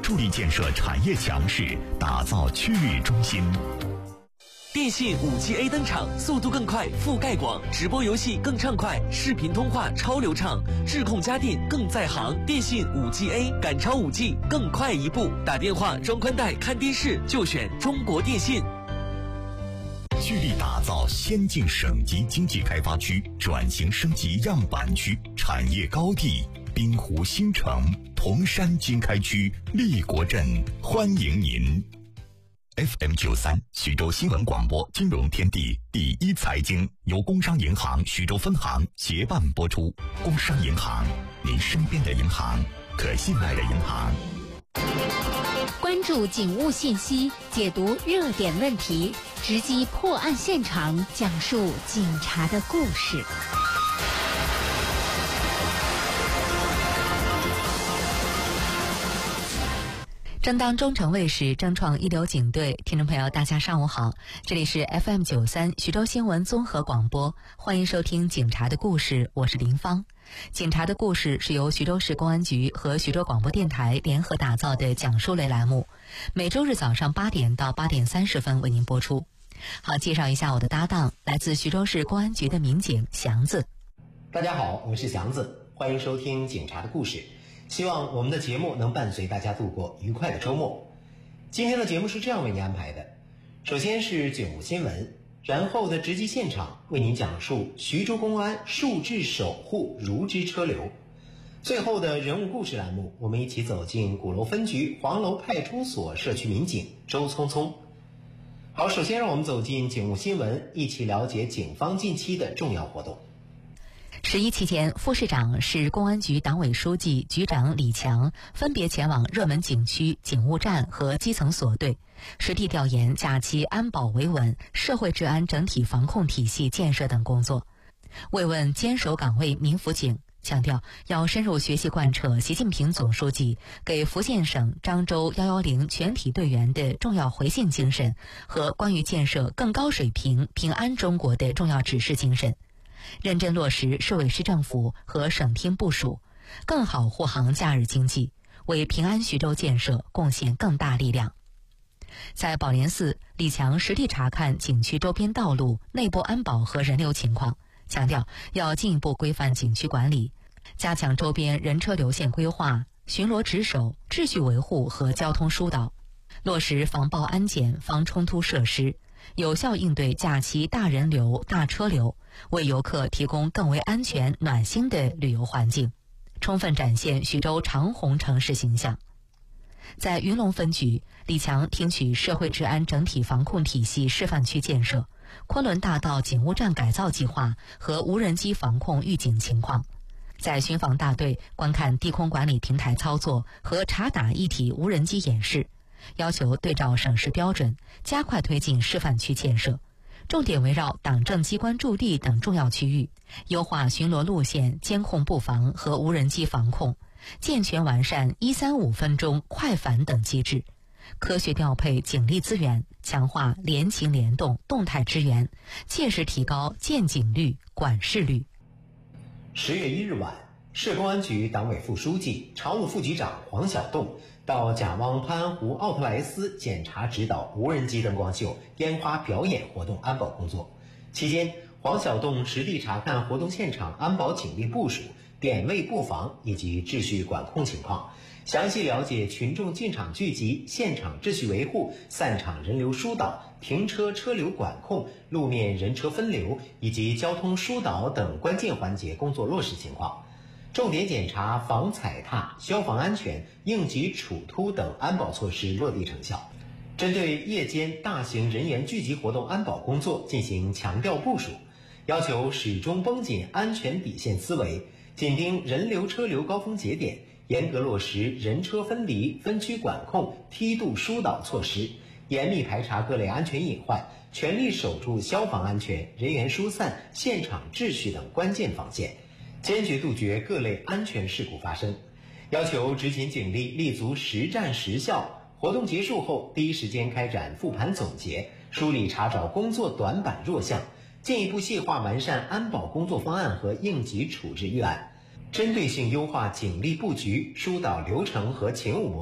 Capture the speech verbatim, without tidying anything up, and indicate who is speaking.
Speaker 1: 助力建设产业强势，打造区域中心。
Speaker 2: 电信 五 G A 登场，速度更快，覆盖广，直播游戏更畅快，视频通话超流畅，智控家电更在行。电信 五 G A 赶超 五 G， 更快一步。打电话、装宽带、看电视就选中国电信。
Speaker 1: 聚力打造先进省级经济开发区，转型升级样板区，产业高地滨湖新城、铜山经开区、立国镇，欢迎您。F M 九三徐州新闻广播金融天地第一财经由工商银行徐州分行协办播出。工商银行，您身边的银行，可信赖的银行。
Speaker 3: 关注警务信息，解读热点问题，直击破案现场，讲述警察的故事。正当中诚卫士，正创一流警队，听众朋友大家上午好，这里是 F M 九三徐州新闻综合广播，欢迎收听警察的故事，我是林芳。警察的故事是由徐州市公安局和徐州广播电台联合打造的讲述类栏目，每周日早上八点到八点三十分为您播出。好，介绍一下我的搭档，来自徐州市公安局的民警祥子。
Speaker 4: 大家好，我是祥子，欢迎收听警察的故事。希望我们的节目能伴随大家度过愉快的周末。今天的节目是这样为您安排的：首先是警务新闻，然后的直击现场为您讲述徐州公安数字守护如织车流。最后的人物故事栏目，我们一起走进鼓楼分局黄楼派出所社区民警周聪聪。好，首先让我们走进警务新闻，一起了解警方近期的重要活动。
Speaker 3: 十一期间，副市长、市公安局党委书记、局长李强分别前往热门景区、警务站和基层所队，实地调研假期安保维稳、社会治安整体防控体系建设等工作，慰问坚守岗位民辅警，强调要深入学习贯彻习近平总书记给福建省漳州一一零全体队员的重要回信精神和关于建设更高水平平安中国的重要指示精神，认真落实市委市政府和省厅部署，更好护航假日经济，为平安徐州建设贡献更大力量。在宝莲寺，李强实地查看景区周边道路、内部安保和人流情况，强调要进一步规范景区管理，加强周边人车流线规划、巡逻值守、秩序维护和交通疏导，落实防暴安检、防冲突设施，有效应对假期大人流、大车流，为游客提供更为安全、暖心的旅游环境，充分展现徐州长虹城市形象。在云龙分局，李强听取社会治安整体防控体系示范区建设、昆仑大道警务站改造计划和无人机防控预警情况，在巡防大队观看地空管理平台操作和查打一体无人机演示，要求对照省市标准，加快推进示范区建设，重点围绕党政机关驻地等重要区域，优化巡逻路线、监控布防和无人机防控，健全完善一三五分钟快反等机制，科学调配警力资源，强化联勤联动、动态支援，切实提高建警率、管事率。
Speaker 4: 十月一日晚，市公安局党委副书记、常务副局长黄晓栋到甲汪潘安湖奥特莱斯检查指导无人机灯光秀、烟花表演活动安保工作。期间，黄晓栋实地查看活动现场安保警力部署、点位布防以及秩序管控情况，详细了解群众进场聚集、现场秩序维护、散场人流疏导、停车车流管控、路面人车分流以及交通疏导等关键环节工作落实情况，重点检查防踩踏、消防安全、应急处突等安保措施落地成效。针对夜间大型人员聚集活动安保工作进行强调部署，要求始终绷紧安全底线思维，紧盯人流车流高峰节点，严格落实人车分离、分区管控、梯度疏导措施，严密排查各类安全隐患，全力守住消防安全、人员疏散、现场秩序等关键防线，坚决杜绝各类安全事故发生。要求执勤警力立足实战实效，活动结束后第一时间开展复盘总结，梳理查找工作短板弱项，进一步细化完善安保工作方案和应急处置预案，针对性优化警力布局、疏导流程和勤务模式。